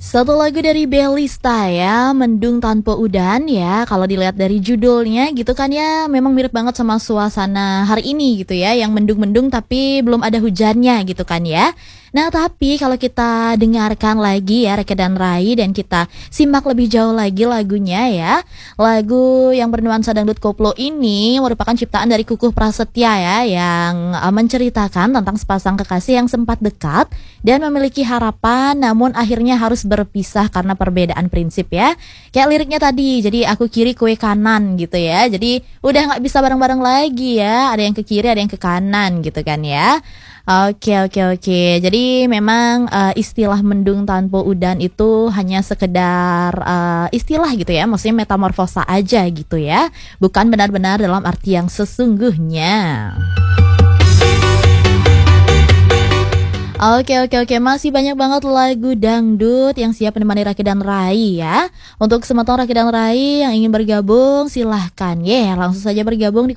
Satu lagu dari Bellista ya, Mendung Tanpa Udan ya. Kalau dilihat dari judulnya gitu kan ya, memang mirip banget sama suasana hari ini gitu ya, yang mendung-mendung tapi belum ada hujannya gitu kan ya. Nah tapi kalau kita dengarkan lagi ya Reke dan Rai dan kita simak lebih jauh lagi lagunya ya, lagu yang bernuansa dangdut koplo ini merupakan ciptaan dari Kukuh Prasetya ya, yang menceritakan tentang sepasang kekasih yang sempat dekat dan memiliki harapan namun akhirnya harus berpisah karena perbedaan prinsip ya. Kayak liriknya tadi, jadi aku kiri kue kanan gitu ya. Jadi udah gak bisa bareng-bareng lagi ya, ada yang ke kiri ada yang ke kanan gitu kan ya. Oke. Jadi memang istilah mendung tanpa udan itu hanya sekedar istilah gitu ya, maksudnya metamorfosa aja gitu ya, bukan benar-benar dalam arti yang sesungguhnya. Oke, masih banyak banget lagu dangdut yang siap menemani Raki dan Rai ya. Untuk semua Raki dan Rai yang ingin bergabung silahkan langsung saja bergabung di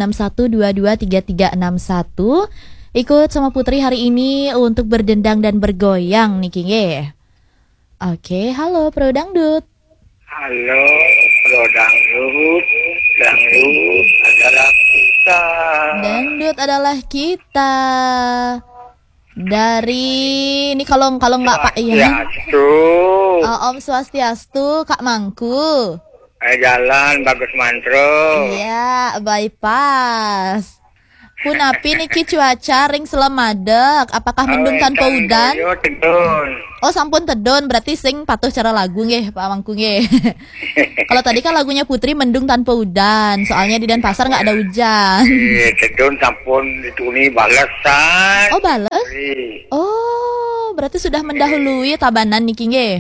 0361223361. Ikut sama Putri hari ini untuk berdendang dan bergoyang nih King Oke, halo Pro Dangdut. Halo Pro Dangdut. Dangdut adalah kita. Dangdut adalah kita. Dari ini kalau nggak Pak ya. Om Swastiastu, Kak Mangku. Jalan Bagus Mantro. Iya, bypass. Punapi niki cuaca ring selemadeg. Apakah mendung tanpa udan? Oh sampun tedon, berarti sing patuh cara lagu nggih Pak Mangku nggih. Kalau tadi kan lagunya Putri mendung tanpa udan, soalnya di Denpasar nggak ada hujan. Tedon sampun dituni balesan. Oh bales? Oh berarti sudah mendahului Tabanan niki nggih.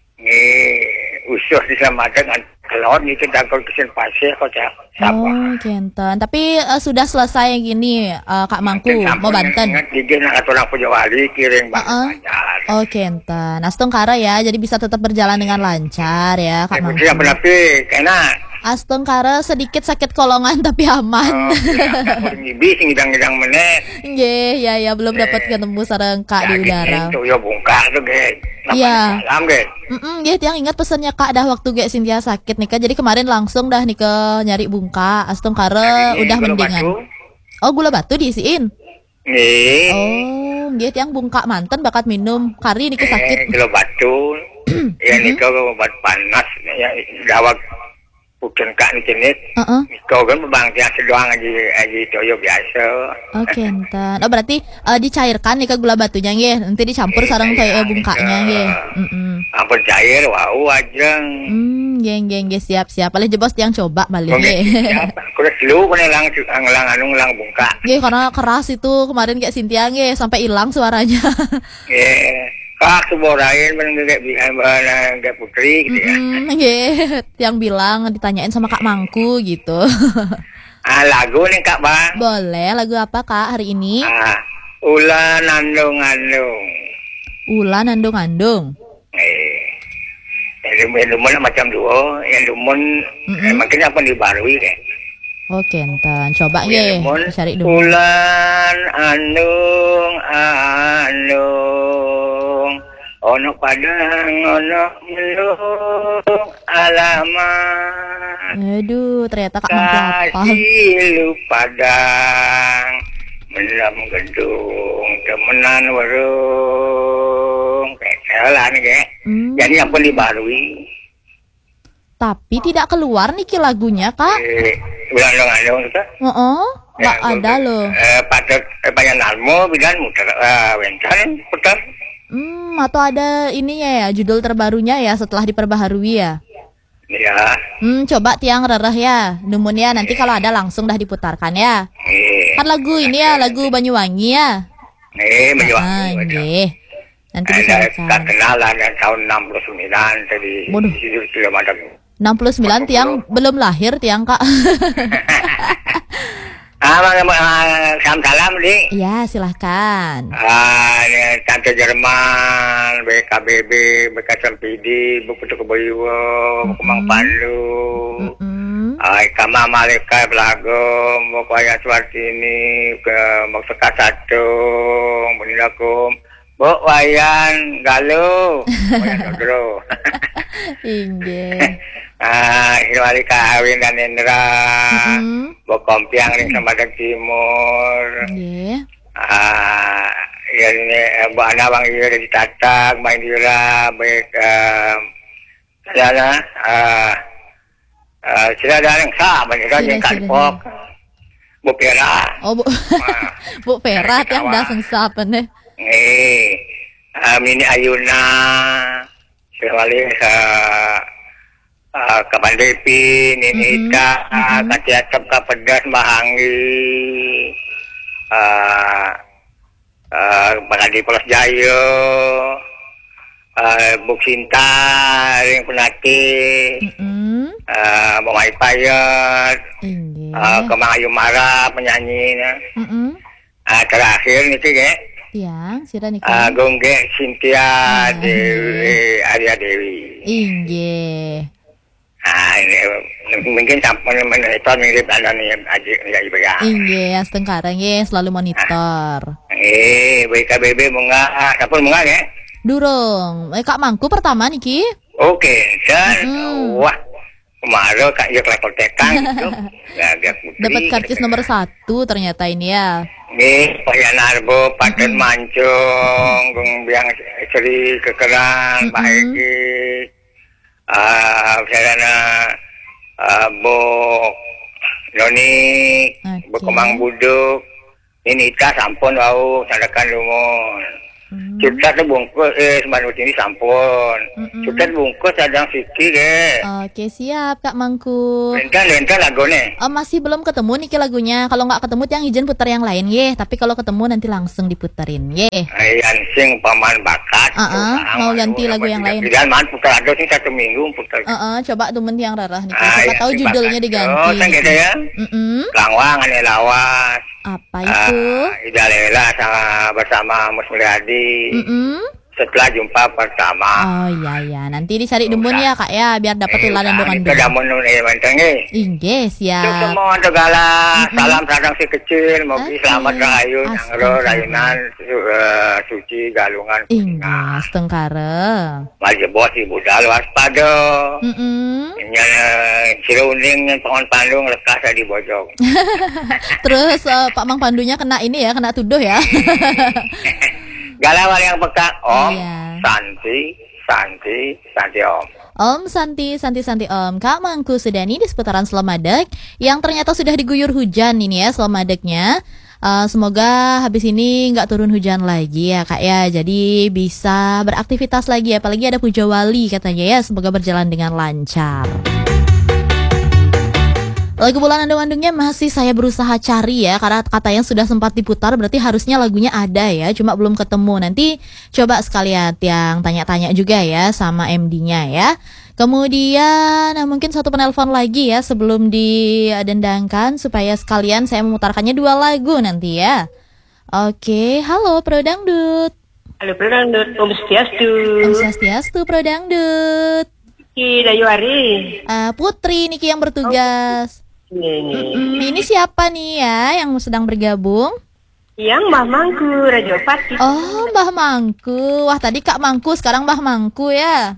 Usus diselamatkan kelon itu dangkal kesen pasir kok sabar. Oh kenten, tapi sudah selesai gini Kak Mangku mau Banten. Gigi nak orang punya wali kiring banget. Oh kenten, Astung Kara ya, jadi bisa tetap berjalan dengan lancar ya Kak Mangku. Yang berarti kena Astung Kara sedikit sakit kolongan tapi aman. Ngibis ngidang-ngidang meneh. Nggih, ya belum dapat ketemu sareng Kak di udara. Itu ya bungka tuh ge. Iya. Salam ge. Nggih, tiang ingat pesannya Kak dah waktu ge Cynthia sakit nih Kak. Jadi kemarin langsung dah nih ke nyari bungka. Astung Kara udah mendingan. Oh, gula batu diisiin. Nih. Oh, nggih tiang bungka manten bakat minum kari niki sakit. Gula batu. Ya nika obat panas ya dawak bukan kak ni jenis. Kau kan berbangkit sedoang aja toyo biasa. Oke, enten. Oh berarti dicairkan nih ke gula batunya nggih. Nanti dicampur sareng toyo bungkanya nggih. Ampun cair wau aja. Nggih siap. Oleh jebos yang coba balik nggih. Kudu selu kene lang ngelang bungka. Nggih karena keras itu kemarin kayak Cynthia nggih sampai hilang suaranya. Nggih. Kak seborain kayak Putri gitu ya. Yang bilang ditanyain sama Kak Mangku gitu. Lagu nih Kak Bang. Boleh, lagu apa Kak hari ini? Ula Nandung-Andung. Ula Nandung-Andung. Yang lumun macam duo, yang lumun makin apa dibarui kayak. Oke, enten. Coba nggih cari dulu. Ulan andung ono padang ono mendung alamat. Aduh, ternyata Kak Mangku apa? Kasih padang melam gedung temenan warung kayak salah nih kayak. Jadi apa dibarui? Tapi tidak keluar nih lagunya Kak. Ulang itu? Nggak ada loh. Pada banyak nalmo bilang muter wencan putar. Atau ada ininya ya, judul terbarunya ya setelah diperbaharui ya. Iya. Coba tiang rereh ya, numun ya. Nanti kalau ada langsung dah diputarkan ya. Kan lagu ini ya, lagu Banyuwangi ya. Banyuwangi. Nanti disesuaikan. Tak kenal ada tahun 69 tadi. Belum ada. 69 tiang belum lahir tiang Kak. Salam di. Iya silahkan. Tante Jerman, BKBB, BKSMPD, Buku Kebayiwa, Kemang Pandu, Kama Malika Belagom, Bukaya Suartini, ke Maksaka Satung, Bunilakum, Bu wayan galuh. Wayan dodro. Inggih. Wali kawin dan Indra. Bu kompiang ring Samadak Timur. Nggih. Ya ini Bu Ana Bang Ira di Tatak, Bang Ira baik sana sudah ada yang sah banyak yang kalpok. Bu Pera. Oh, Bu. Bu Pera yang dah sengsapan deh. Mini Ayuna. Sewali Kapan Depi, Ninita, Katiatap Kapedas, Mahangi, Baladi Polos Jayo, Buk Sinta, Ring Penati, Bongai Payat, Kemang Ayu Mara, penyanyi. Terakhir nih ya. Iya, sira nih. Gongge Cynthia Dewi, Arya Dewi. Inggih. Ini mungkin sampai monitor mirip ada nih aja ibu ya. Inggih, astengkara nggih selalu monitor. BKBB munga, kapun munga ya? Durung. Kak Mangku pertama niki. Oke, dan wah kemarin kak ya level tekan gitu. Dapat karcis nomor 1 ternyata ini ya. Nih, Pak Narbo, Paten Mancung, Gung Biang Sri Kekeran, Pak Egi, Sarana, Bu Noni, Bu Kemang Buduk, ini Ika sampun wau sandakan lumon. Cutat bungkus semanut ini sampun. Cutat bungkus adang Siki ke. Oke, siap Kak Mangku. Lenta lagone. Masih belum ketemu nih lagunya. Kalau nggak ketemu yang izin putar yang lain ye. Tapi kalau ketemu nanti langsung diputerin ye. Ayan sing paman bakat. Mau ganti lagu yang lain. Jangan man putar ada sing 1 minggu putar. Coba temen yang rarah nih. Siapa tahu judulnya diganti. Oh, gitu ya. Langwang ane lawas. Apa itu? Idalela bersama Mus Mulyadi. Setelah jumpa pertama. Oh iya, nanti dicari demun ya Kak ya, biar dapat tulanan dongan dulu. Kita demun mantengi. Inggih, siap. Itu semua segala salam sadang si kecil, mogi selamat rahayu, nangro rayunan suci galungan. Inggih, setengkara. Maju bos ibu dal waspada. Nya Cireuning Pohon Pandung lekas di bojong. Terus Pak Mang Pandunya kena ini ya, kena tuduh ya. Galawal yang peka, Om. Iya. Santi Om. Om Santi Om. Kak Mangku Sudani di seputaran Slemadeg yang ternyata sudah diguyur hujan ini ya Slemadegnya. Semoga habis ini nggak turun hujan lagi ya Kak ya. Jadi bisa beraktivitas lagi, apalagi ada Puja Wali katanya ya. Semoga berjalan dengan lancar. Lagu Bulan Andung-Andungnya masih saya berusaha cari ya, karena kata yang sudah sempat diputar berarti harusnya lagunya ada ya, cuma belum ketemu. Nanti coba sekalian yang tanya-tanya juga ya sama MD-nya ya. Kemudian mungkin satu penelpon lagi ya sebelum didendangkan supaya sekalian saya memutarkannya 2 lagu nanti ya. Oke, halo Pro Dangdut. Halo Pro Dangdut, Om Swastiastu. Om Swastiastu Pro Dangdut. Niki Dayuari. Putri Niki yang bertugas. Ini siapa nih ya yang sedang bergabung? Yang Mbah Mangku, Rajo Pati. Oh, Mbah Mangku. Wah, tadi Kak Mangku, sekarang Mbah Mangku ya.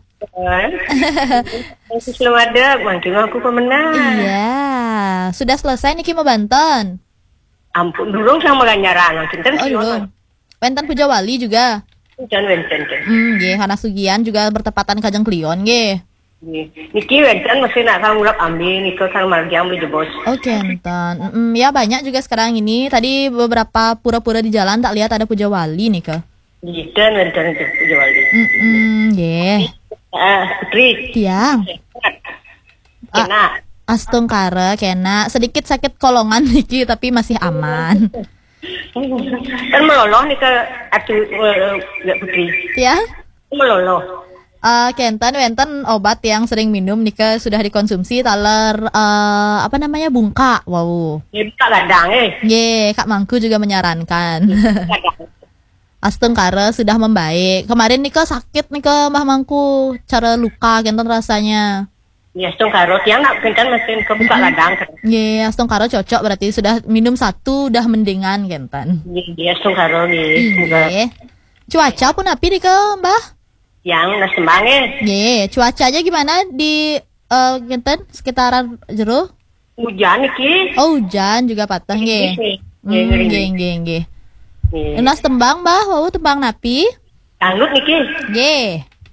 Belum ada, Mangku pemenang. Iya. Sudah selesai Niki mau Banten. Ampun, dulu sama ganjaran. Oh, dulu. Wenten Puja Wali juga. Wenten. Nggih, Hana Sugian juga bertepatan Kajeng Klion nggih. Niki wenten masih nak kang mulak ambil niko kang margiang beli jebos. Oke, enten. Ya banyak juga sekarang ini. Tadi beberapa pura-pura di jalan tak lihat ada Puja Wali nih ke. Dan wenten Puja Wali. Nggih. Putri. Tiang. Kena. Astungkara kena sedikit sakit kolongan Niki tapi masih aman. Kan meloloh nih ke atu Putri. Tiang. Meloloh. Kenten wenten obat yang sering minum nika sudah dikonsumsi taler apa namanya bungka. Wow. Bungka ladang Kak Mangku juga menyarankan. Astungkara sudah membaik. Kemarin nika sakit nika Mbah Mangku, cara luka kenten rasanya. Ya, Astungkara tiang nak kenten mesin ke bungka ladang. Astungkara cocok berarti sudah minum 1 udah mendingan kenten. Astungkara nih. Cuaca pun api di ke Mbah? Yang nas tembangnya. Ye, cuacanya gimana di Genten sekitaran jero? Hujan iki. Oh, hujan juga patah nggih. Nggih. Nas tembang Mbah, wau tembang napi? Dangdut niki. Nggih.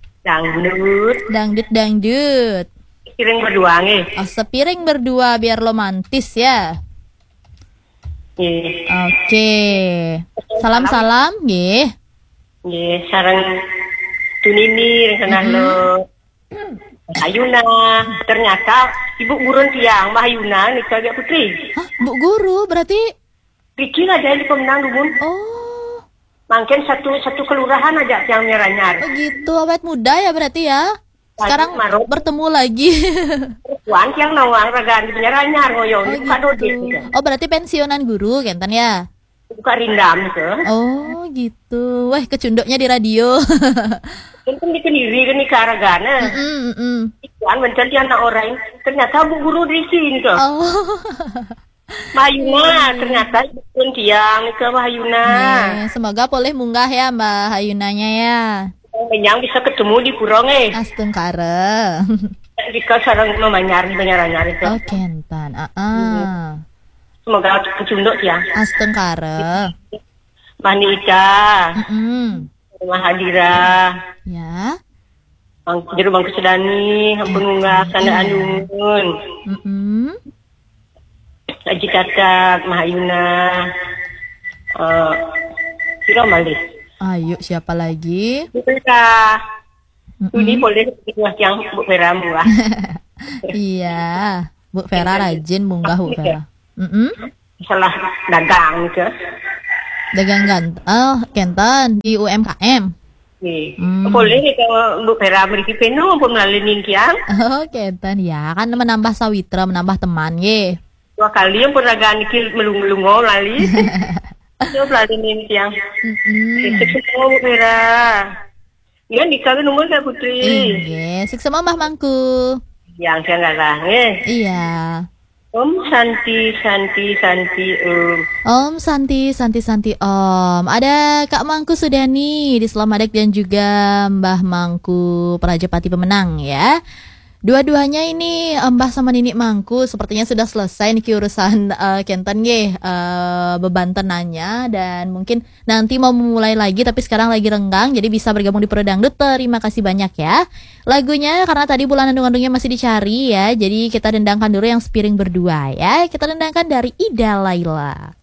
Dangdut. Piring berdua nggih. Oh, sepiring berdua biar romantis ya. Nggih. Oke. Salam nggih. Nggih, sareng tunini rencananya lo. Ayuna, ternyata ibu gurun tiang Mbah Ayuna nikah dia putri. Hah, Bu Guru berarti Bikin aja di pemenang dubun. oh. Mungkin satu kelurahan aja yang nyeranyar. Oh gitu, awet muda ya berarti ya. Sekarang bertemu lagi. Wan yang nawang ragaan di nyeranyar ngoyong. Oh Buka dodit gitu. gitu. Oh berarti pensiunan guru Kenten ya. Buka rindam gitu. Oh gitu. Wah, kecunduknya di radio. Mungkin di Kediri kan nikah ragana. Wan bener dia anak orang. Ternyata bu guru di sini tuh. Oh. Mahayuna ternyata pun tiang nikah Mahayuna. Semoga boleh munggah ya Mbak Hayunanya ya. Yang bisa ketemu di Purong Astengkare. Jika sarang memanyar di Banyaranyar itu. Oh Kentan. Semoga kecunduk ya. Astengkare. Mani Ica. Mahadira. Ya. Jero Bang Kesedani, ampun munggah sandaan nun. Aji Tatak, Mahayuna. Sira malih. Ayo siapa lagi? Kita ini boleh yang Bu Vera munggah. Iya, Bu Vera rajin munggah Bu Vera. Salah dagang ke. Dagang Kenten di UMKM. Boleh kalau Bu Vera memiliki penuh pun melalui Nintiang. Oh Kenten ya, kan menambah sawitra, menambah teman ye. 2 kali yang peragaan iki melung-melungo lali. Yo melalui Nintiang. Semua Bu Vera. Ya nikah nomor ya Putri. Iya, siksa Mbah Mangku. Yang saya ngarang Iya. Om Santi Om Santi Om. Ada Kak Mangku Sudani di Selamadek dan juga Mbah Mangku Prajapati pemenang ya. Dua-duanya ini Mbah sama Nini Mangku sepertinya sudah selesai nih urusan Kenten beban tenannya dan mungkin nanti mau memulai lagi tapi sekarang lagi renggang jadi bisa bergabung di Pro Dangdut. Terima kasih banyak ya. Lagunya karena tadi bulan andung-andungnya masih dicari ya. Jadi kita dendangkan dulu yang sepiring berdua ya. Kita dendangkan dari Ida Laila.